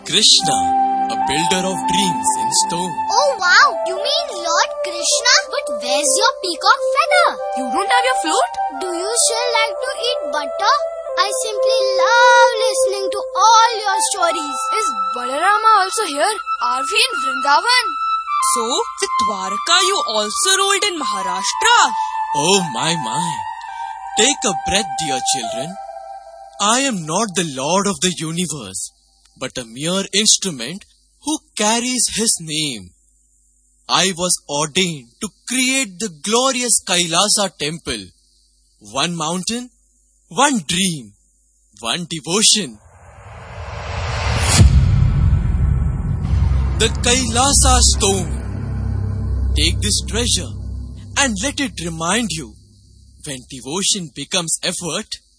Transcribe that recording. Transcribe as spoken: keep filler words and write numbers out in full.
Krishna, a builder of dreams in stone. Oh wow, you mean Lord Krishna? But where's your peacock feather? You don't have your flute? Do you still like to eat butter? I simply love listening to all your stories. Is Balarama also here? Are we in Vrindavan? So, with Dwarka you also ruled in Maharashtra? Oh my my. Take a breath, dear children. I am not the Lord of the universe, but a mere instrument who carries his name. I was ordained to create the glorious Kailasa temple. One mountain, one dream, one devotion. The Kailasa stone. Take this treasure and let it remind you, when devotion becomes effort,